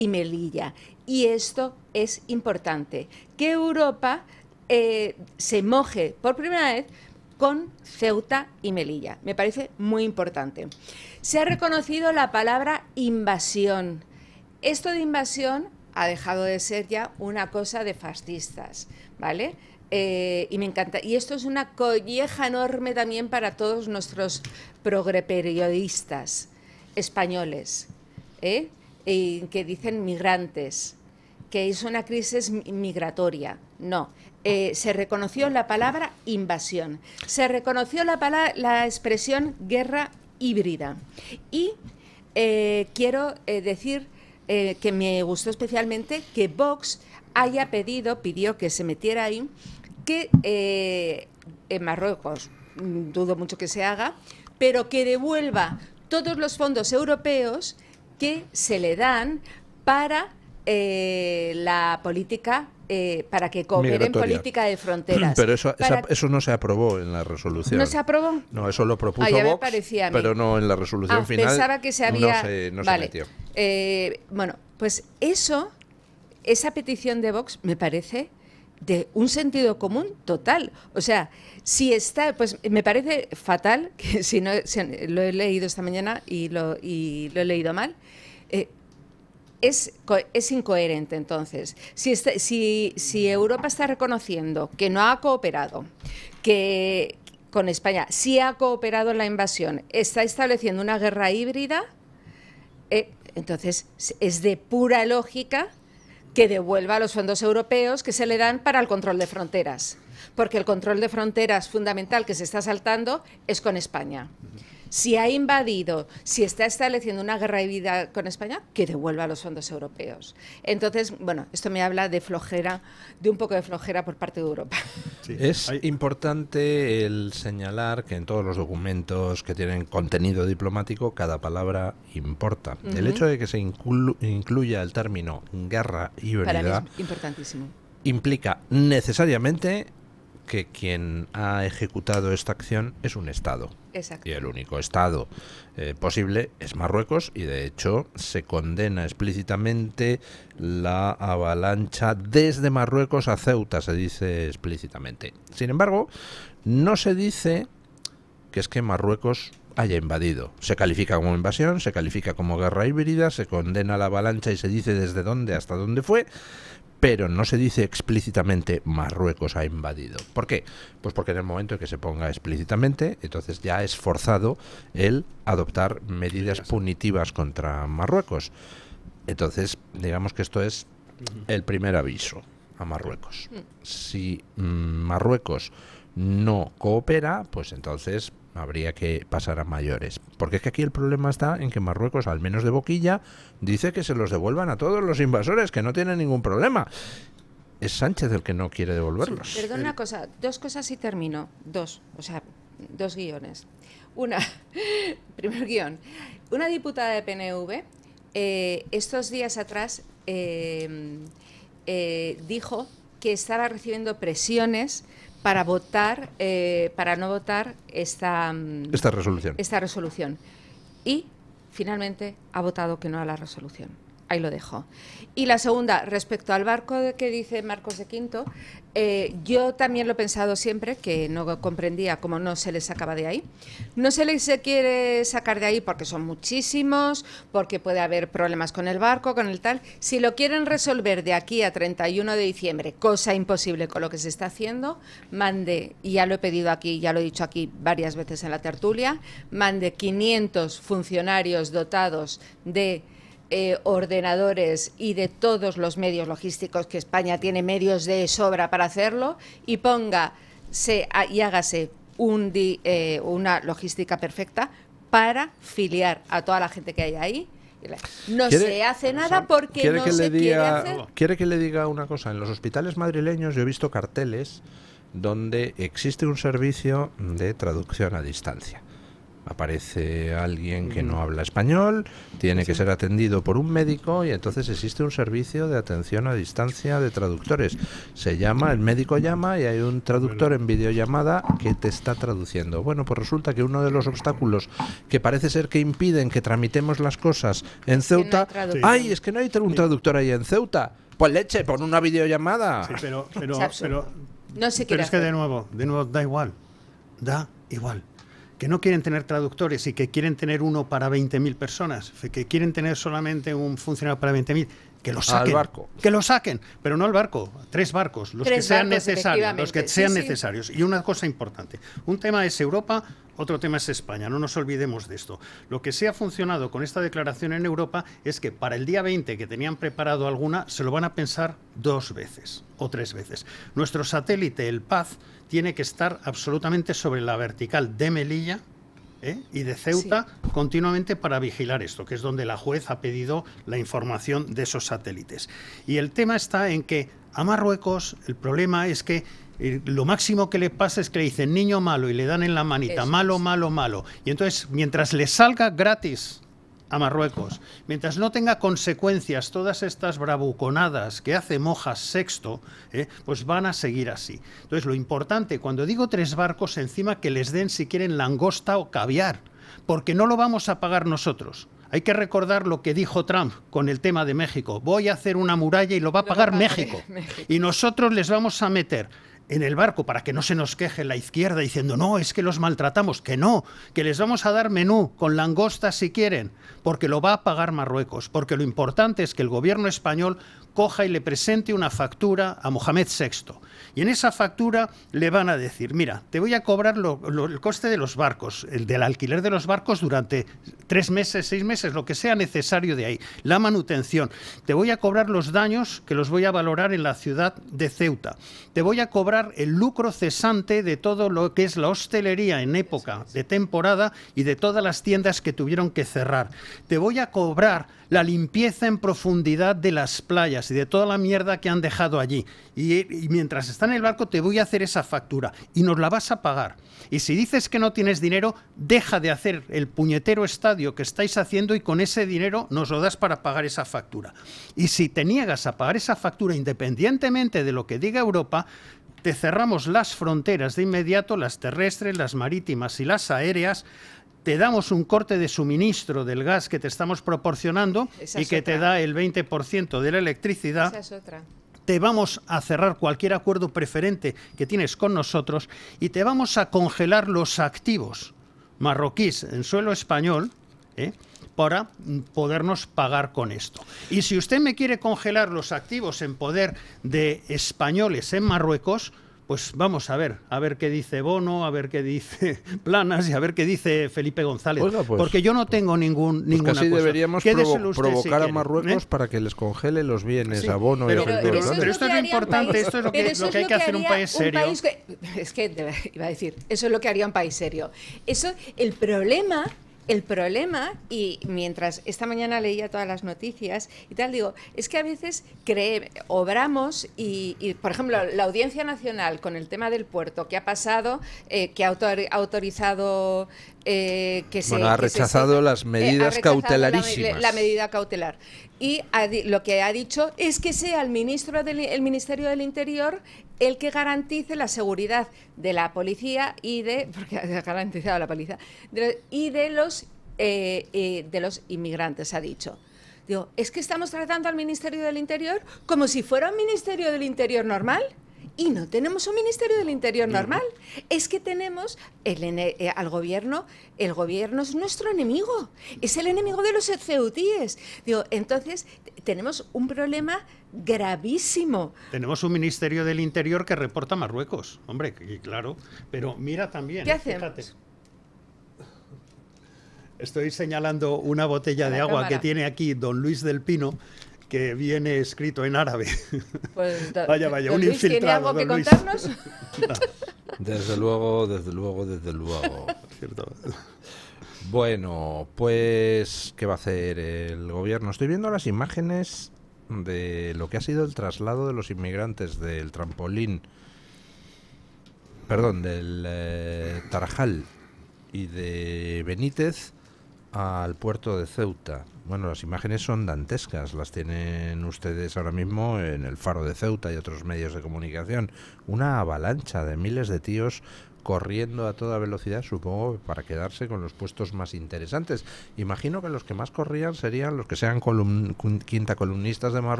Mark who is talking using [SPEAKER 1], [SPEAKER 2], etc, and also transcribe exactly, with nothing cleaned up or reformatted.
[SPEAKER 1] y Melilla. Y esto es importante, que Europa eh, se moje por primera vez con Ceuta y Melilla. Me parece muy importante. Se ha reconocido la palabra invasión. Esto de invasión ha dejado de ser ya una cosa de fascistas, ¿vale? Eh, y me encanta. Y esto es una colleja enorme también para todos nuestros progreperiodistas españoles, ¿eh? Y que dicen migrantes, que es una crisis migratoria. No, eh, se reconoció la palabra invasión, se reconoció la, palabra, la expresión guerra híbrida. Y eh, quiero eh, decir eh, que me gustó especialmente que Vox haya pedido, pidió que se metiera ahí, que eh, en Marruecos, dudo mucho que se haga, pero que devuelva todos los fondos europeos que se le dan para eh, la política, eh, para que coopere en política de fronteras.
[SPEAKER 2] Pero eso,
[SPEAKER 1] para...
[SPEAKER 2] esa, eso no se aprobó en la resolución.
[SPEAKER 1] ¿No se aprobó?
[SPEAKER 2] No, eso lo propuso
[SPEAKER 1] ah, ya
[SPEAKER 2] Vox,
[SPEAKER 1] me parecía a mí.
[SPEAKER 2] pero no en la resolución
[SPEAKER 1] ah,
[SPEAKER 2] final.
[SPEAKER 1] Pensaba que se había...
[SPEAKER 2] No se, no
[SPEAKER 1] vale.
[SPEAKER 2] se metió.
[SPEAKER 1] Eh, bueno, pues eso, esa petición de Vox me parece de un sentido común total. O sea, si está, pues me parece fatal, que si no, si, lo he leído esta mañana y lo, y lo he leído mal, eh, es, es incoherente entonces. Si, está, si, si Europa está reconociendo que no ha cooperado, que con España sí ha cooperado en la invasión, está estableciendo una guerra híbrida, eh, entonces es de pura lógica que devuelva los fondos europeos que se le dan para el control de fronteras, porque el control de fronteras fundamental que se está saltando es con España. Si ha invadido, si está estableciendo una guerra híbrida con España, que devuelva los fondos europeos. Entonces, bueno, esto me habla de flojera, de un poco de flojera por parte de Europa.
[SPEAKER 2] Sí. Es Hay... importante el señalar que en todos los documentos que tienen contenido diplomático, cada palabra importa. Uh-huh. El hecho de que se inclu incluya el término guerra híbrida
[SPEAKER 1] para mí es importantísimo.
[SPEAKER 2] Implica necesariamente que quien ha ejecutado esta acción es un Estado.
[SPEAKER 1] Exacto.
[SPEAKER 2] Y el único Estado eh, posible es Marruecos, y de hecho se condena explícitamente la avalancha desde Marruecos a Ceuta, se dice explícitamente. Sin embargo, no se dice que es que Marruecos haya invadido. Se califica como invasión, se califica como guerra híbrida, se condena la avalancha y se dice desde dónde hasta dónde fue, pero no se dice explícitamente Marruecos ha invadido. ¿Por qué? Pues porque en el momento en que se ponga explícitamente, entonces ya es forzado el adoptar medidas punitivas contra Marruecos. Entonces, digamos que esto es el primer aviso a Marruecos. Si mmm, Marruecos no coopera, pues entonces habría que pasar a mayores. Porque es que aquí el problema está en que Marruecos, al menos de boquilla, dice que se los devuelvan a todos los invasores, que no tienen ningún problema. Es Sánchez el que no quiere devolverlos.
[SPEAKER 1] Sí, perdón, una cosa, dos cosas y termino. Dos, o sea, dos guiones. Una, primer guión. Una diputada de P N V eh, estos días atrás eh, eh, dijo que estaba recibiendo presiones para votar, eh, para no votar esta,
[SPEAKER 2] esta resolución.
[SPEAKER 1] Esta resolución. Y finalmente ha votado que no a la resolución. Ahí lo dejo. Y la segunda, respecto al barco que dice Marcos de Quinto, eh, yo también lo he pensado siempre, que no comprendía cómo no se les sacaba de ahí. No se les quiere sacar de ahí porque son muchísimos, porque puede haber problemas con el barco, con el tal. Si lo quieren resolver de aquí a treinta y uno de diciembre, cosa imposible con lo que se está haciendo, mande, y ya lo he pedido aquí, ya lo he dicho aquí varias veces en la tertulia, mande quinientos funcionarios dotados de Eh, ordenadores y de todos los medios logísticos, que España tiene medios de sobra para hacerlo, y póngase a, y hágase un di, eh, una logística perfecta para filiar a toda la gente que hay ahí. No se hace nada porque no se quiere hacer.
[SPEAKER 2] ¿Quiere que le diga una cosa? En los hospitales madrileños yo he visto carteles donde existe un servicio de traducción a distancia. Aparece alguien que no habla español, tiene que ser atendido por un médico y entonces existe un servicio de atención a distancia de traductores. Se llama, el médico llama y hay un traductor en videollamada que te está traduciendo. Bueno, pues resulta que uno de los obstáculos que parece ser que impiden que tramitemos las cosas en Ceuta...
[SPEAKER 1] no
[SPEAKER 2] ¡Ay, es que no hay un traductor ahí en Ceuta! Pues leche, pon una videollamada.
[SPEAKER 3] Sí, pero, pero, pero,
[SPEAKER 1] no se
[SPEAKER 3] pero es que
[SPEAKER 1] hacer.
[SPEAKER 3] de nuevo, de nuevo da igual, da igual. Que no quieren tener traductores y que quieren tener uno para veinte mil personas, que quieren tener solamente un funcionario para veinte mil, que lo saquen.
[SPEAKER 2] Al barco.
[SPEAKER 3] Que lo saquen, pero no al barco, tres barcos, los
[SPEAKER 1] tres
[SPEAKER 3] que sean
[SPEAKER 1] barcos,
[SPEAKER 3] necesarios, los que
[SPEAKER 1] sí,
[SPEAKER 3] sean
[SPEAKER 1] sí.
[SPEAKER 3] necesarios. Y una cosa importante, un tema es Europa, otro tema es España, no nos olvidemos de esto. Lo que sí ha funcionado con esta declaración en Europa es que para el día veinte que tenían preparado alguna, se lo van a pensar dos veces o tres veces. Nuestro satélite, el Paz, tiene que estar absolutamente sobre la vertical de Melilla, ¿eh? y de Ceuta, sí, continuamente para vigilar esto, que es donde la juez ha pedido la información de esos satélites. Y el tema está en que a Marruecos el problema es que eh, lo máximo que le pasa es que le dicen niño malo y le dan en la manita, Eso malo, es. malo, malo. Y entonces, mientras le salga gratis a Marruecos, mientras no tenga consecuencias todas estas bravuconadas que hace Mojas Sexto, eh, pues van a seguir así. Entonces, lo importante, cuando digo tres barcos, encima que les den si quieren langosta o caviar, porque no lo vamos a pagar nosotros. Hay que recordar lo que dijo Trump con el tema de México. Voy a hacer una muralla y lo va a pagar México. México. Y nosotros les vamos a meter en el barco para que no se nos queje la izquierda diciendo no, es que los maltratamos, que no, que les vamos a dar menú con langostas si quieren, porque lo va a pagar Marruecos, porque lo importante es que el gobierno español coja y le presente una factura a Mohamed Sexto. Y en esa factura le van a decir, mira, te voy a cobrar lo, lo, el coste de los barcos, el del alquiler de los barcos durante tres meses, seis meses, lo que sea necesario de ahí, la manutención. Te voy a cobrar los daños que los voy a valorar en la ciudad de Ceuta. Te voy a cobrar el lucro cesante de todo lo que es la hostelería en época de temporada y de todas las tiendas que tuvieron que cerrar. Te voy a cobrar la limpieza en profundidad de las playas y de toda la mierda que han dejado allí. Y, y mientras está en el barco te voy a hacer esa factura y nos la vas a pagar. Y si dices que no tienes dinero, deja de hacer el puñetero estadio que estáis haciendo y con ese dinero nos lo das para pagar esa factura. Y si te niegas a pagar esa factura independientemente de lo que diga Europa, te cerramos las fronteras de inmediato, las terrestres, las marítimas y las aéreas. Te damos un corte de suministro del gas que te estamos proporcionando y que te da el veinte por ciento de la electricidad.
[SPEAKER 1] Esa es otra.
[SPEAKER 3] Te vamos a cerrar cualquier acuerdo preferente que tienes con nosotros y te vamos a congelar los activos marroquíes en suelo español, ¿eh? para podernos pagar con esto. Y si usted me quiere congelar los activos en poder de españoles en Marruecos, pues vamos a ver, a ver qué dice Bono, a ver qué dice Planas y a ver qué dice Felipe González. Oiga, pues, porque yo no tengo ningún,
[SPEAKER 2] pues
[SPEAKER 3] ninguna
[SPEAKER 2] casi
[SPEAKER 3] cosa.
[SPEAKER 2] deberíamos provo provocar
[SPEAKER 3] si
[SPEAKER 2] a Marruecos, ¿eh?, para que les congele los bienes, sí, a Bono
[SPEAKER 3] pero,
[SPEAKER 2] y a Felipe
[SPEAKER 3] pero,
[SPEAKER 2] González.
[SPEAKER 3] Pero esto es lo importante, esto es lo que, lo que hay que, que hacer un país serio. Un país
[SPEAKER 1] que, es que iba a decir, eso es lo que haría un país serio. Eso, el problema... El problema, y mientras esta mañana leía todas las noticias y tal, digo, es que a veces cree, obramos y, y, por ejemplo, la Audiencia Nacional con el tema del puerto, ¿qué ha pasado? Eh, que ha autor, autorizado... Eh, que se,
[SPEAKER 2] bueno, ha
[SPEAKER 1] que
[SPEAKER 2] rechazado
[SPEAKER 1] se,
[SPEAKER 2] las medidas
[SPEAKER 1] eh,
[SPEAKER 2] cautelarísimas.
[SPEAKER 1] La, la medida cautelar. Y ha, lo que ha dicho es que sea el, ministro del, el Ministerio del Interior el que garantice la seguridad de la policía y de... porque ha garantizado la policía, de, y de los, eh, eh, de los inmigrantes, ha dicho. Digo, ¿es que estamos tratando al Ministerio del Interior como si fuera un Ministerio del Interior normal? Y no tenemos un Ministerio del Interior normal. Es que tenemos el, eh, al gobierno, el gobierno es nuestro enemigo, es el enemigo de los ceutíes. Digo, entonces, tenemos un problema gravísimo.
[SPEAKER 3] Tenemos un Ministerio del Interior que reporta a Marruecos, hombre, que, claro, pero mira también.
[SPEAKER 1] ¿Qué hacemos?
[SPEAKER 3] Fíjate. Estoy señalando una botella de agua cámara que tiene aquí don Luis del Pino, que viene escrito en árabe.
[SPEAKER 1] Pues, do,
[SPEAKER 3] vaya, vaya, un
[SPEAKER 1] Luis,
[SPEAKER 3] infiltrado.
[SPEAKER 1] ¿tiene algo que
[SPEAKER 3] Luis.
[SPEAKER 1] contarnos?
[SPEAKER 3] No.
[SPEAKER 2] Desde luego, desde luego, desde luego.
[SPEAKER 3] Cierto.
[SPEAKER 2] Bueno, pues, ¿qué va a hacer el gobierno? Estoy viendo las imágenes de lo que ha sido el traslado de los inmigrantes del trampolín, perdón, del eh, Tarajal, y de Benítez al puerto de Ceuta. Bueno, las imágenes son dantescas, las tienen ustedes ahora mismo en el Faro de Ceuta y otros medios de comunicación. Una avalancha de miles de tíos corriendo a toda velocidad, supongo, para quedarse con los puestos más interesantes. Imagino que los que más corrían serían los que sean column, quinta columnistas de Marruecos,